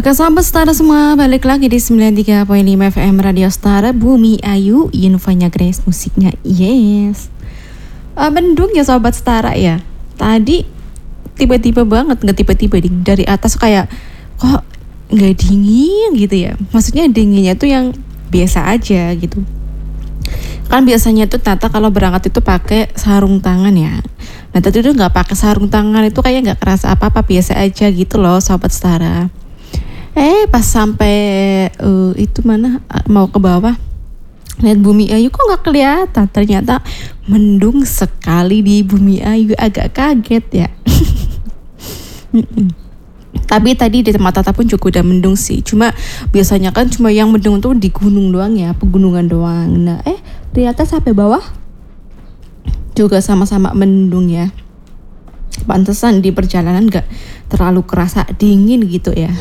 Oke sahabat Setara semua, balik lagi di 93.5 FM Radio Setara. Bumi Ayu, Infanya Grace, musiknya yes. Mendung ya sahabat Setara ya. Tadi tiba-tiba banget, nggak tiba-tiba dari atas kayak kok nggak dingin gitu ya. Maksudnya dinginnya tuh yang biasa aja gitu. Kan biasanya tuh Tata kalau berangkat itu pakai sarung tangan ya. Nah tadi tuh nggak pakai sarung tangan itu kayak nggak kerasa apa-apa, biasa aja gitu loh sahabat Setara. Pas sampai itu mana mau ke bawah lihat Bumi Ayu kok nggak kelihatan, ternyata mendung sekali di Bumi Ayu, agak kaget ya. Tapi tadi di tempat Tata pun juga udah mendung sih, cuma biasanya kan cuma yang mendung tuh di gunung doang ya, pegunungan doang. Nah ternyata sampai bawah juga sama-sama mendung ya. Pantesan di perjalanan gak terlalu kerasa dingin gitu ya.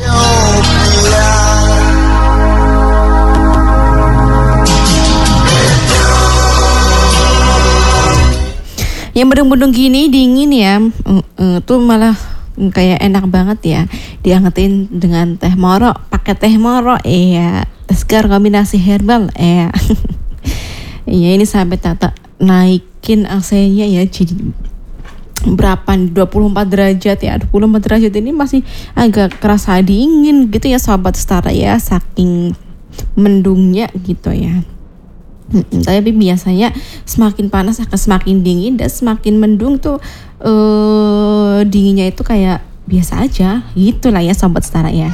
Yang mendung-mendung gini dingin ya, tuh malah kayak enak banget ya. Diangetin dengan teh moro, pakai teh moro ya. Teh segar kombinasi herbal ya. Iya ini sampai Tata naikin AC-nya ya, jadi berapa 24 derajat ya. 24 derajat ini masih agak kerasa dingin gitu ya sahabat Setara ya, saking mendungnya gitu ya. Tapi biasanya semakin panas akan semakin dingin, dan semakin mendung tuh dinginnya itu kayak biasa aja gitulah ya sahabat Setara ya.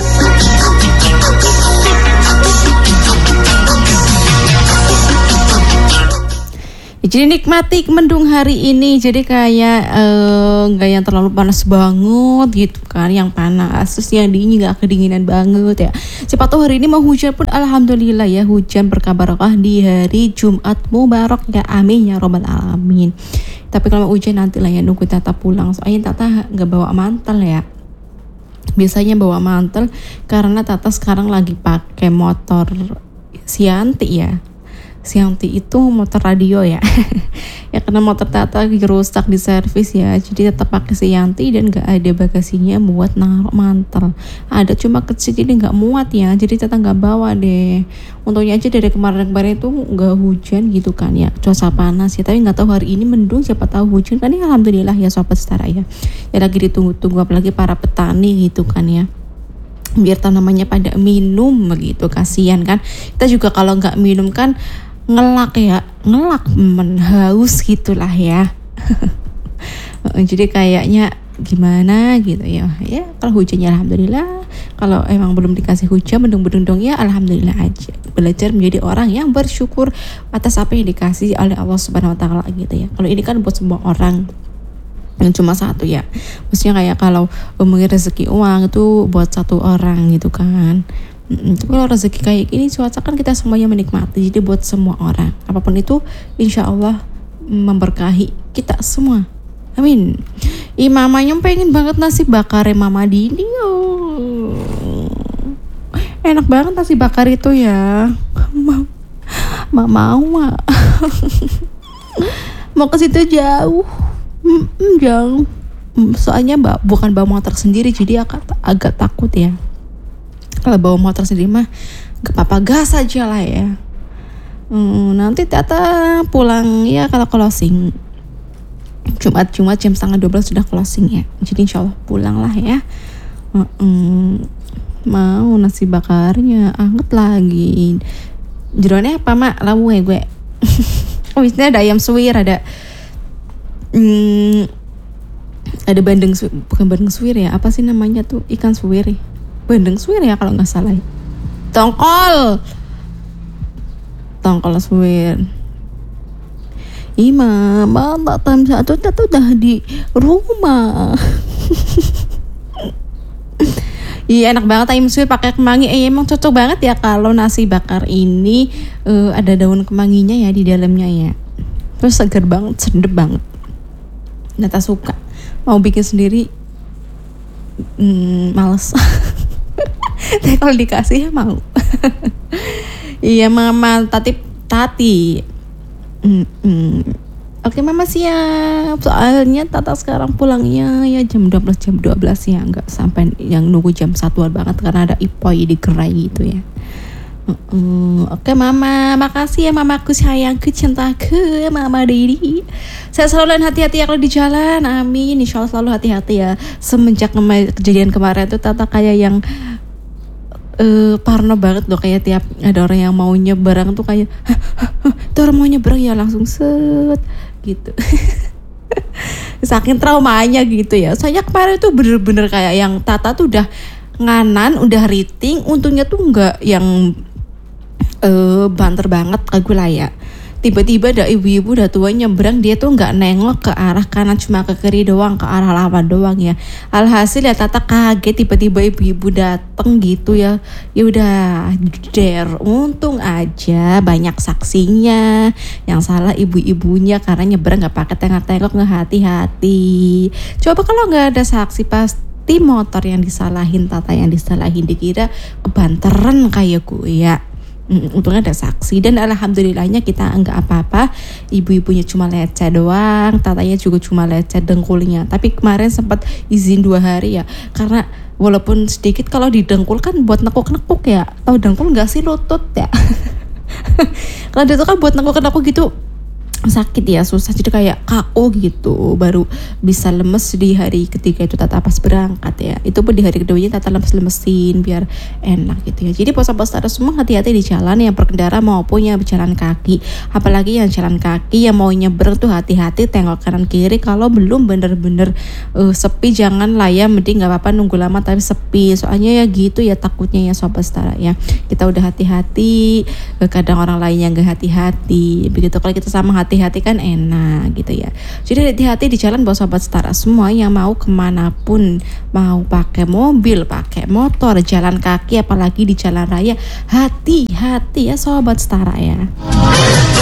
Jadi nikmati mendung hari ini, jadi kayak gak yang terlalu panas banget gitu kan, yang panas terus yang dingin gak kedinginan banget ya. Siapa tahu hari ini mau hujan pun alhamdulillah ya, hujan berkabarokah di hari Jumat Mubarak ya, amin ya robbal alamin. Tapi kalau mau hujan nanti lah ya, nunggu Tata pulang, soalnya Tata gak bawa mantel ya. Biasanya bawa mantel karena Tata sekarang lagi pakai motor Sianti ya. Sianti itu motor radio ya. Ya karena motor Tata rusak di servis ya, jadi tetap pakai Sianti dan gak ada bagasinya buat naruh mantel. Ada cuma kecil jadi gak muat ya, jadi Tata gak bawa deh. Untungnya aja dari kemarin-kemarin itu gak hujan gitu kan ya, cuaca panas ya. Tapi gak tahu hari ini mendung, siapa tahu hujan kan ya. Alhamdulillah ya sobat Setara ya. Ya lagi ditunggu-tunggu apalagi para petani gitu kan ya, biar tanamannya pada minum begitu, kasihan kan. Kita juga kalau gak minum kan ngelak haus gitulah ya. Jadi kayaknya gimana gitu ya. Ya kalau hujannya alhamdulillah, kalau emang belum dikasih hujan mendung-mendung ya alhamdulillah aja. Belajar menjadi orang yang bersyukur atas apa yang dikasih oleh Allah Subhanahu wa taala gitu ya. Kalau ini kan buat semua orang, yang cuma satu ya. Maksudnya kayak kalau ngomongin rezeki uang itu buat satu orang gitu kan. Tapi kalau rezeki kayak gini cuaca kan kita semuanya menikmati, jadi buat semua orang apapun itu insya Allah memberkahi kita semua, amin. Mamanya pengen banget nasi bakar Mama Dini. Enak banget nasi bakar itu ya. Mau mau ke situ jauh. Jauh. Soalnya bukan bawa motor sendiri, jadi agak takut ya. Kalau bawa motor sendiri mah gak apa-apa, gas aja lah ya. Nanti Tata pulang ya kalau closing Jumat jam 11:30 sudah closing ya. Jadi insya Allah pulang lah ya. Mau nasi bakarnya anget lagi. Jeroannya apa mak? Lawu ya gue. Oh ini ada ayam suwir, ada bandeng bukan bandeng suwir ya, apa sih namanya tuh, ikan suwir ya, bandeng suwir ya kalau nggak salah. Tongkol suwir. Mama tam satu udah di rumah. Iya enak banget ayam suwir pakai kemangi. Emang cocok banget ya kalau nasi bakar ini ada daun kemanginya ya di dalamnya ya. Terus segar banget, sedep banget. Nata suka. Mau bikin sendiri males. Tapi kalau dikasih ya mau. Iya Mama Tati Oke mama siap. Soalnya Tata sekarang pulangnya ya jam 12 ya. Nggak sampai yang nunggu jam 1-an banget karena ada ipoi di gerai gitu ya. Oke mama, makasih ya mamaku sayangku cintaku mama Didi. Saya selalu dan hati-hati ya kalau di jalan, amin. Insya Allah selalu hati-hati ya. Semenjak kejadian kemarin tuh Tata kayak yang parno banget loh, kayak tiap ada orang yang mau nyebrang tuh kayak itu orang mau nyebrang ya langsung set gitu. Saking traumanya gitu ya. Soalnya kemarin tuh bener-bener kayak yang Tata tuh udah nganan, udah riting, untungnya tuh nggak yang banter banget kayak gue lah ya. Tiba-tiba ada ibu-ibu udah tua nyebrang, dia tuh nggak nengok ke arah kanan, cuma ke kiri doang, ke arah lawan doang ya. Alhasil ya Tata kaget tiba-tiba ibu-ibu dateng gitu ya. Ya udah untung aja banyak saksinya. Yang salah ibu-ibunya karena nyebrang nggak pakai tengok-tengok, nggak hati-hati. Coba kalau nggak ada saksi pasti motor yang disalahin, Tata yang disalahin, dikira kebanteran kayak gue ya. Untungnya ada saksi dan alhamdulillahnya kita enggak apa-apa. Ibu-ibunya cuma lecet doang, Tatanya juga cuma lecet dengkulnya. Tapi kemarin sempat izin 2 hari ya, karena walaupun sedikit kalau di dengkul kan buat nekuk-nekuk ya. Tahu dengkul nggak sih, lutut ya. Kalau itu kan buat nekuk-nekuk gitu sakit ya, susah, jadi kayak kaku gitu. Baru bisa lemes di hari ketiga itu Tata pas berangkat ya. Itu pun di hari keduanya Tata lemes-lemesin biar enak gitu ya. Jadi pos-pos Tata semua hati-hati di jalan, yang berkendara maupun yang berjalan kaki. Apalagi yang jalan kaki yang mau nyebrang tuh hati-hati, tengok kanan kiri. Kalau belum bener-bener sepi jangan lah ya, mending nggak apa-apa nunggu lama tapi sepi. Soalnya ya gitu ya takutnya ya Sobat Setara ya. Kita udah hati-hati, kadang orang lain yang nggak hati-hati. Begitu kalau kita sama hati-hati kan enak gitu ya. Jadi hati-hati di jalan buat Sobat Setara semua yang mau kemanapun, mau pakai mobil, pakai motor, jalan kaki, apalagi di jalan raya, hati-hati ya Sobat Setara ya.